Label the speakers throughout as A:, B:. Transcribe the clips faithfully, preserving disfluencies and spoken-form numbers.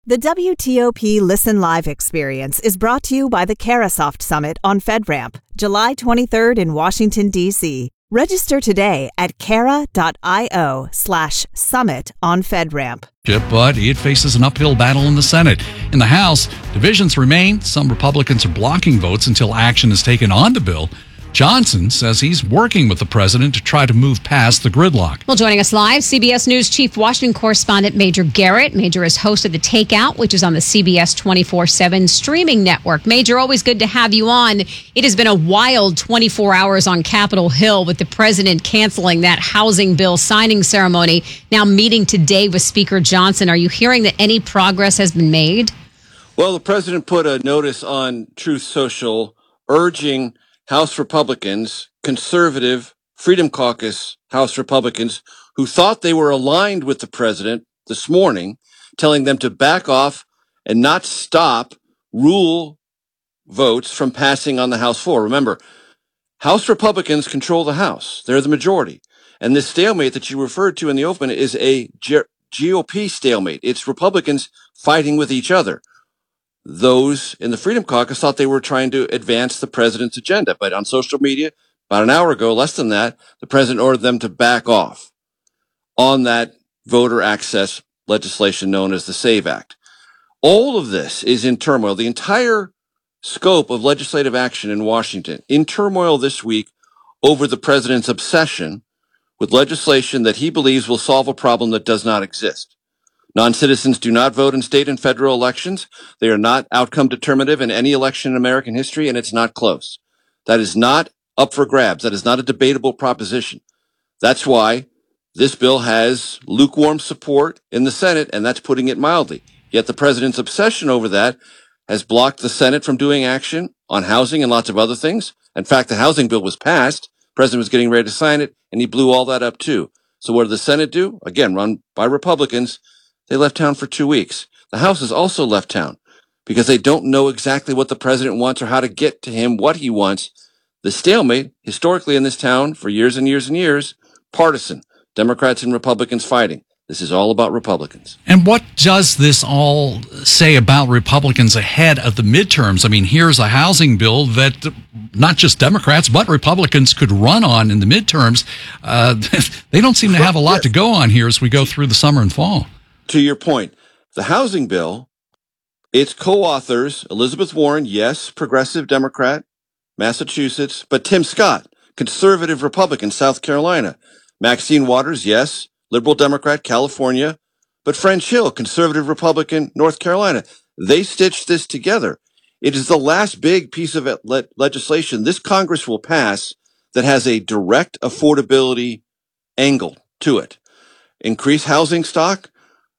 A: The W T O P Listen Live experience is brought to you by the Carasoft Summit on FedRAMP, July twenty-third in Washington, D C Register today at cara.io slash summit on FedRAMP.
B: But it faces an uphill battle in the Senate. In the House, divisions remain. Some Republicans are blocking votes until action is taken on the bill. Johnson says he's working with the president to try to move past the gridlock.
C: Well, joining us live, C B S News Chief Washington correspondent Major Garrett. Major is host of The Takeout, which is on the C B S twenty-four seven streaming network. Major, always good to have you on. It has been a wild twenty-four hours on Capitol Hill with the president canceling that housing bill signing ceremony. Now meeting today with Speaker Johnson. Are you hearing that any progress has been made?
D: Well, the president put a notice on Truth Social urging House Republicans, conservative Freedom Caucus House Republicans, who thought they were aligned with the president this morning, telling them to back off and not stop rule votes from passing on the House floor. Remember, House Republicans control the House. They're the majority. And this stalemate that you referred to in the open is a G O P stalemate. It's Republicans fighting with each other. Those in the Freedom Caucus thought they were trying to advance the president's agenda. But on social media, about an hour ago, less than that, the president ordered them to back off on that voter access legislation known as the SAVE Act. All of this is in turmoil. The entire scope of legislative action in Washington in turmoil this week over the president's obsession with legislation that he believes will solve a problem that does not exist. Non-citizens do not vote in state and federal elections. They are not outcome determinative in any election in American history, and it's not close. That is not up for grabs. That is not a debatable proposition. That's why this bill has lukewarm support in the Senate, and that's putting it mildly. Yet the president's obsession over that has blocked the Senate from doing action on housing and lots of other things. In fact, the housing bill was passed. The president was getting ready to sign it, and he blew all that up too. So what did the Senate do? Again, run by Republicans. They left town for two weeks. The House has also left town because they don't know exactly what the president wants or how to get to him what he wants. The stalemate, historically in this town for years and years and years, partisan. Democrats and Republicans fighting. This is all about Republicans.
B: And what does this all say about Republicans ahead of the midterms? I mean, here's a housing bill that not just Democrats, but Republicans could run on in the midterms. Uh, they don't seem to have a lot to go on here as we go through the summer and fall.
D: To your point, the housing bill, its co-authors, Elizabeth Warren, yes, progressive Democrat, Massachusetts, but Tim Scott, conservative Republican, South Carolina. Maxine Waters, yes, liberal Democrat, California, but French Hill, conservative Republican, North Carolina. They stitched this together. It is the last big piece of le- legislation this Congress will pass that has a direct affordability angle to it. Increase housing stock,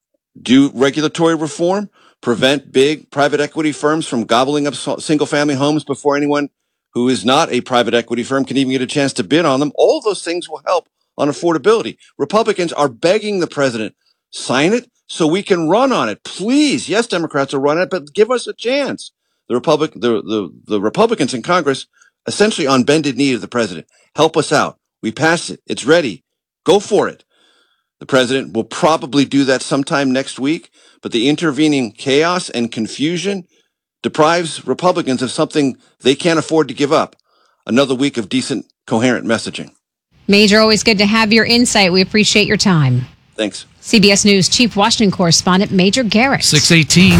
D: do regulatory reform, prevent big private equity firms from gobbling up single-family homes before anyone who is not a private equity firm can even get a chance to bid on them. All of those things will help on affordability. Republicans are begging the president, sign it so we can run on it. Please. Yes, Democrats will run it, but give us a chance. The Republic, the, the, the Republicans in Congress, essentially on bended knee to the president. Help us out. We passed it. It's ready. Go for it. The president will probably do that sometime next week, but the intervening chaos and confusion deprives Republicans of something they can't afford to give up. Another week of decent, coherent messaging.
C: Major, always good to have your insight. We appreciate your time.
D: Thanks.
C: C B S News Chief Washington correspondent Major Garrett.
B: six eighteen.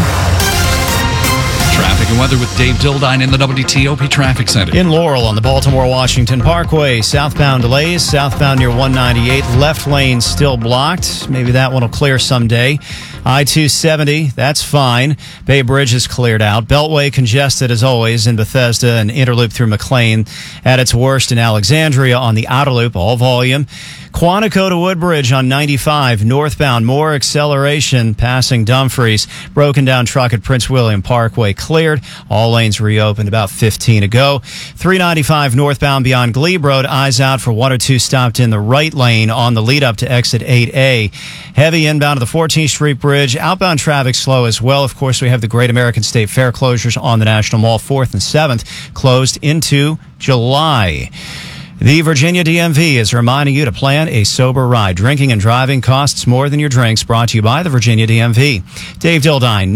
B: Traffic and weather with Dave Dildine in the W T O P Traffic Center.
E: In Laurel on the Baltimore-Washington Parkway, southbound delays, southbound near one ninety-eight, left lane still blocked. Maybe that one will clear someday. I two seventy, that's fine. Bay Bridge is cleared out. Beltway congested as always in Bethesda and Interloop through McLean. At its worst in Alexandria on the outer loop, all volume. Quantico to Woodbridge on ninety-five, northbound, more acceleration passing Dumfries. Broken down truck at Prince William Parkway cleared. All lanes reopened about fifteen ago. three ninety-five northbound beyond Glebe Road, eyes out for one or two stopped in the right lane on the lead up to exit eight A. Heavy inbound to the fourteenth Street Bridge. Outbound traffic slow as well. Of course, we have the Great American State Fair closures on the National Mall, fourth and seventh, closed into July. The Virginia D M V is reminding you to plan a sober ride. Drinking and driving costs more than your drinks. Brought to you by the Virginia D M V. Dave Dildine.